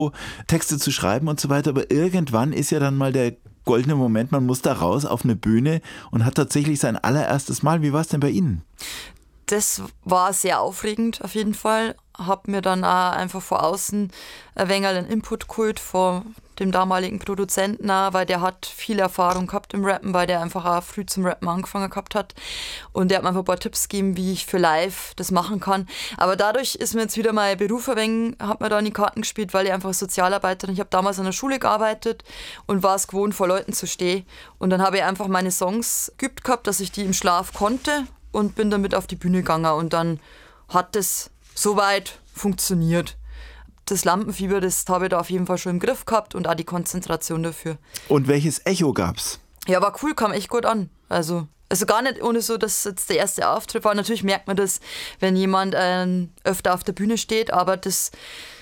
Texte zu schreiben und so weiter. Aber irgendwann ist ja dann mal der goldene Moment, man muss da raus auf eine Bühne und hat tatsächlich sein allererstes Mal. Wie war es denn bei Ihnen? Das war sehr aufregend auf jeden Fall. Hab mir dann auch einfach von außen ein wenig einen Input geholt von dem damaligen Produzenten auch, weil der hat viel Erfahrung gehabt im Rappen, weil der einfach auch früh zum Rappen angefangen gehabt hat. Und der hat mir einfach ein paar Tipps gegeben, wie ich für live das machen kann. Aber dadurch ist mir jetzt wieder mein Beruf ein wenig, hat mir da in die Karten gespielt, weil ich einfach Sozialarbeiterin, ich habe damals an der Schule gearbeitet und war es gewohnt, vor Leuten zu stehen. Und dann habe ich einfach meine Songs geübt gehabt, dass ich die im Schlaf konnte und bin damit auf die Bühne gegangen. Und dann hat das soweit funktioniert. Das Lampenfieber, das habe ich da auf jeden Fall schon im Griff gehabt und auch die Konzentration dafür. Und welches Echo gab's? Ja, war cool, kam echt gut an. Also gar nicht ohne so, dass jetzt der erste Auftritt war. Natürlich merkt man das, wenn jemand öfter auf der Bühne steht, aber das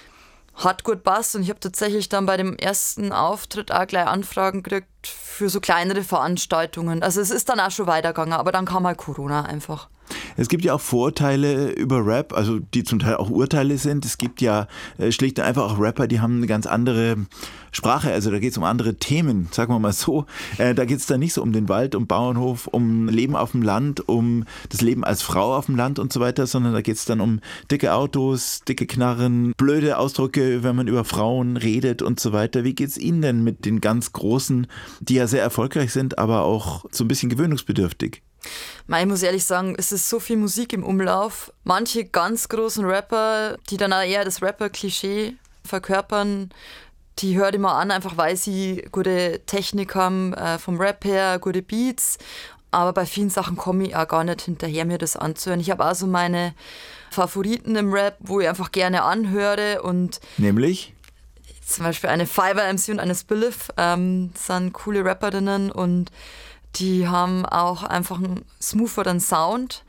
hat gut passt und ich habe tatsächlich dann bei dem ersten Auftritt auch gleich Anfragen gekriegt für so kleinere Veranstaltungen. Also es ist dann auch schon weitergegangen, aber dann kam halt Corona einfach. Es gibt ja auch Vorurteile über Rap, also die zum Teil auch Urteile sind. Es gibt ja schlicht und einfach auch Rapper, die haben eine ganz andere Sprache. Also da geht es um andere Themen, sagen wir mal so. Da geht es dann nicht so um den Wald, um Bauernhof, um Leben auf dem Land, um das Leben als Frau auf dem Land und so weiter, sondern da geht es dann um dicke Autos, dicke Knarren, blöde Ausdrücke, wenn man über Frauen redet und so weiter. Wie geht es Ihnen denn mit den ganz Großen, die ja sehr erfolgreich sind, aber auch so ein bisschen gewöhnungsbedürftig? Ich muss ehrlich sagen, es ist so viel Musik im Umlauf. Manche ganz großen Rapper, die dann auch eher das Rapper-Klischee verkörpern, die höre ich mal an, einfach weil sie gute Technik haben, vom Rap her, gute Beats. Aber bei vielen Sachen komme ich auch gar nicht hinterher, mir das anzuhören. Ich habe auch so meine Favoriten im Rap, wo ich einfach gerne anhöre. Und nämlich? Zum Beispiel eine Fiverr MC und eine Spillif, sind coole Rapperinnen und die haben auch einfach einen smootheren Sound.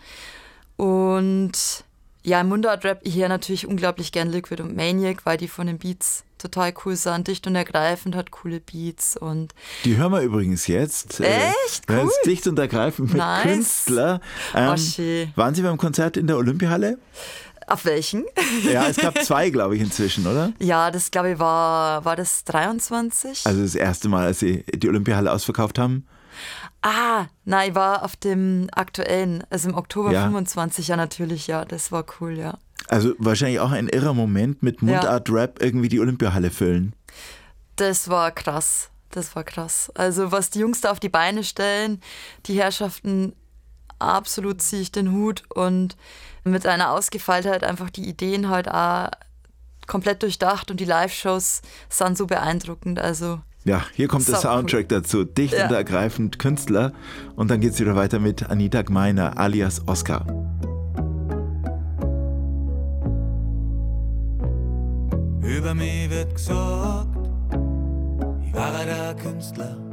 Und ja, im Mundart-Rap, ich höre natürlich unglaublich gern Liquid und Maniac, weil die von den Beats total cool sind. Dicht und ergreifend, hat coole Beats. Und die hören wir übrigens jetzt. Echt? Cool. Dicht und ergreifend mit nice. Künstler. Waren Sie beim Konzert in der Olympiahalle? Auf welchen? Ja, es gab 2, glaube ich, inzwischen, oder? Ja, das glaube ich war das 23? Also das erste Mal, als Sie die Olympiahalle ausverkauft haben? Nein, ich war auf dem aktuellen, also im Oktober 25, ja natürlich, ja, das war cool, ja. Also wahrscheinlich auch ein irrer Moment mit Mundart-Rap irgendwie die Olympiahalle füllen. Das war krass. Also was die Jungs da auf die Beine stellen, die Herrschaften, absolut ziehe ich den Hut und mit einer Ausgefeiltheit einfach die Ideen halt auch komplett durchdacht und die Live-Shows sind so beeindruckend, also... Ja, hier kommt der Soundtrack dazu. Dicht und ergreifend Künstler. Und dann geht's wieder weiter mit Anita Gmeiner alias Oscar. Über mich wird gesagt, ich war der Künstler.